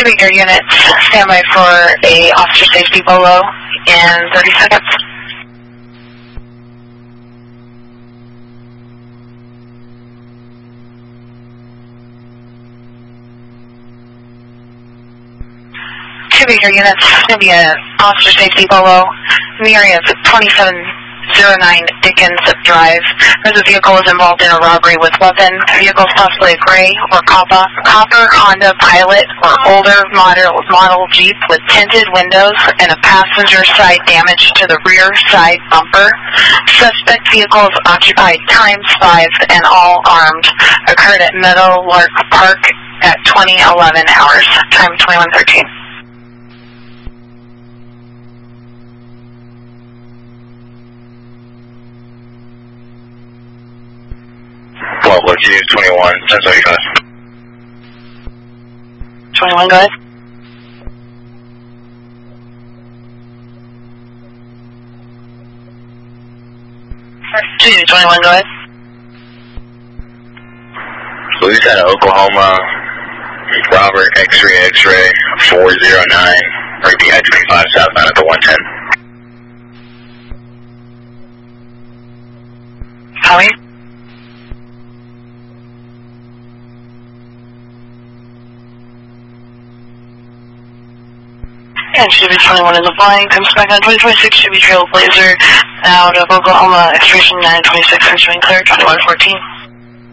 To be your units, stand by for a officer safety bolo in 30 seconds. To be your units, going to be an officer safety bolo, in the area of 2709 Dickens Drive. There's a vehicle is involved in a robbery with weapon. The vehicle is possibly a gray or copper Honda Pilot or older model Jeep with tinted windows and a passenger side damage to the rear side bumper. Suspect vehicle is occupied ×5 and all armed. Occurred at Meadowlark Park at 2011 hours, time 21:13. Well, let's use 21, 1075. 21, go ahead. Two, 21, go ahead. Louisiana, Oklahoma, Robert, X-ray, 409, repeat I-25 southbound at the 110. Howie? And Chevy 21 in the flying, comes back on 2026 Chevy Trailblazer out of Oklahoma, expiration 926, entering clear, 2114.